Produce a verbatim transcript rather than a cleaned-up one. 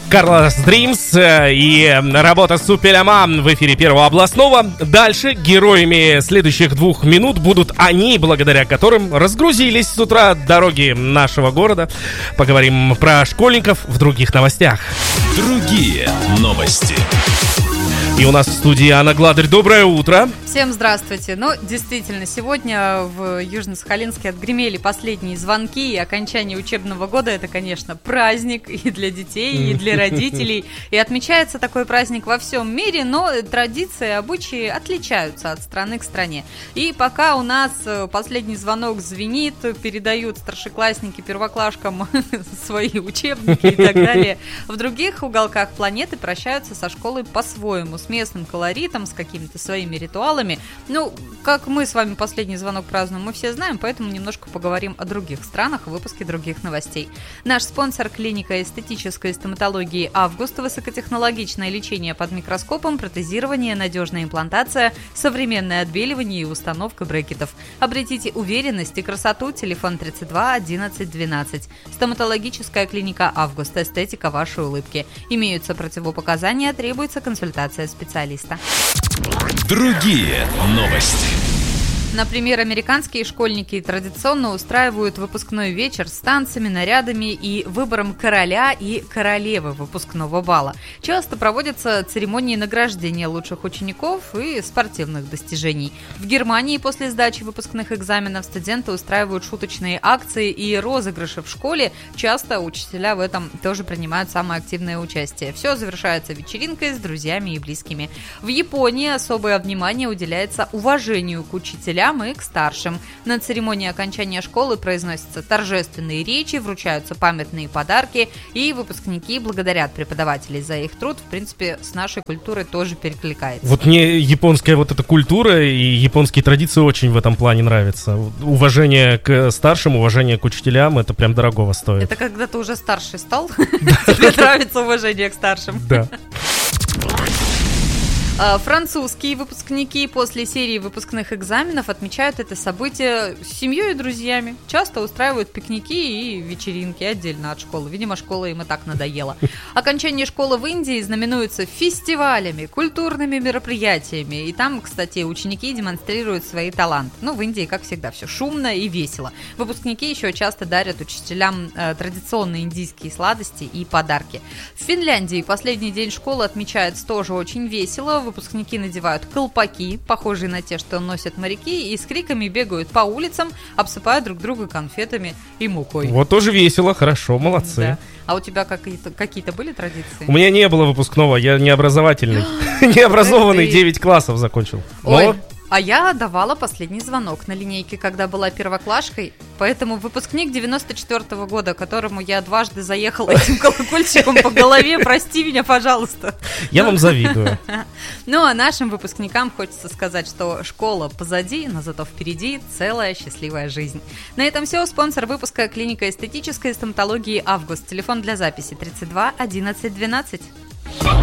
Carlos Dreams и работа Супеляман в эфире Первого областного. Дальше героями следующих двух минут будут они, благодаря которым разгрузились с утра дороги нашего города. Поговорим про школьников в других новостях. Другие новости. И у нас в студии Анна Гладырь. Доброе утро. Всем здравствуйте. Ну, действительно, сегодня в Южно-Сахалинске отгремели последние звонки, и окончание учебного года — это, конечно, праздник и для детей, и для родителей. И отмечается такой праздник во всем мире, но традиции и обычаи отличаются от страны к стране. И пока у нас последний звонок звенит, передают старшеклассники первоклашкам свои учебники и так далее, в других уголках планеты прощаются со школой по-своему, с местным колоритом, с какими-то своими ритуалами. Ну, как мы с вами последний звонок празднуем, мы все знаем, поэтому немножко поговорим о других странах в выпуске других новостей. Наш спонсор — клиника эстетической стоматологии «Август», высокотехнологичное лечение под микроскопом, протезирование, надежная имплантация, современное отбеливание и установка брекетов. Обретите уверенность и красоту. Телефон тридцать два одиннадцать двенадцать. Стоматологическая клиника «Август». Эстетика вашей улыбки. Имеются противопоказания, требуется консультация специалиста. Другие новости. Например, американские школьники традиционно устраивают выпускной вечер с танцами, нарядами и выбором короля и королевы выпускного бала. Часто проводятся церемонии награждения лучших учеников и спортивных достижений. В Германии после сдачи выпускных экзаменов студенты устраивают шуточные акции и розыгрыши в школе. Часто учителя в этом тоже принимают самое активное участие. Все завершается вечеринкой с друзьями и близкими. В Японии особое внимание уделяется уважению к учителям и к старшим. На церемонии окончания школы произносятся торжественные речи, вручаются памятные подарки, и выпускники благодарят преподавателей за их труд. В принципе, с нашей культурой тоже перекликается. Вот мне японская вот эта культура и японские традиции очень в этом плане нравятся. Уважение к старшим, уважение к учителям — это прям дорогого стоит. Это когда ты уже старший стал? Тебе нравится уважение к старшим? Да. Французские выпускники после серии выпускных экзаменов отмечают это событие с семьей и друзьями. Часто устраивают пикники и вечеринки отдельно от школы. Видимо, школа им и так надоела. Окончание школы в Индии знаменуется фестивалями, культурными мероприятиями. И там, кстати, ученики демонстрируют свои таланты. Ну, в Индии, как всегда, все шумно и весело. Выпускники еще часто дарят учителям э, традиционные индийские сладости и подарки. В Финляндии последний день школы отмечается тоже очень весело. Выпускники надевают колпаки, похожие на те, что носят моряки, и с криками бегают по улицам, обсыпая друг друга конфетами и мукой. Вот тоже весело, хорошо, молодцы. Да. А у тебя какие-то, какие-то были традиции? У меня не было выпускного, я необразовательный. Необразованный, девять классов закончил. Ой, а я давала последний звонок на линейке, когда была первоклашкой, поэтому выпускник девяносто четвёртого года, которому я дважды заехала этим колокольчиком по голове, прости меня, пожалуйста. Я вам завидую. Ну, а нашим выпускникам хочется сказать, что школа позади, но зато впереди целая счастливая жизнь. На этом все. Спонсор выпуска — клиника эстетической стоматологии «Август». Телефон для записи тридцать два одиннадцать двенадцать.